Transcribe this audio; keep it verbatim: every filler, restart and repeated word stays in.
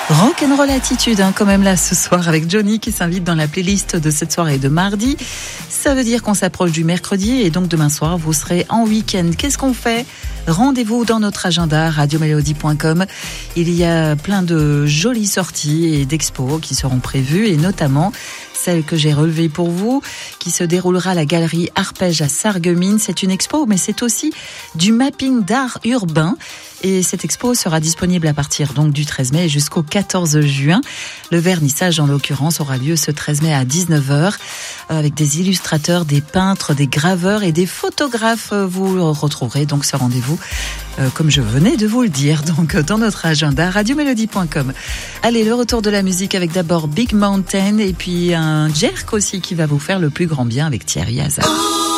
Rock'n'roll attitude, hein, quand même là ce soir avec Johnny qui s'invite dans la playlist de cette soirée de mardi. Ça veut dire qu'on s'approche du mercredi et donc demain soir vous serez en week-end. Qu'est-ce qu'on fait ? Rendez-vous dans notre agenda radio mélodie point com. Il y a plein de jolies sorties et d'expos qui seront prévues et notamment celle que j'ai relevée pour vous, qui se déroulera à la galerie Arpège à Sarreguemines. C'est une expo, mais c'est aussi du mapping d'art urbain. Et cette expo sera disponible à partir donc du treize mai jusqu'au quatorze juin. Le vernissage, en l'occurrence, aura lieu ce treize mai à dix-neuf heures avec des illustrateurs, des peintres, des graveurs et des photographes. Vous retrouverez donc ce rendez-vous, euh, comme je venais de vous le dire, donc dans notre agenda radio mélodie point com. Allez, le retour de la musique avec d'abord Big Mountain et puis un jerk aussi qui va vous faire le plus grand bien avec Thierry Hazard.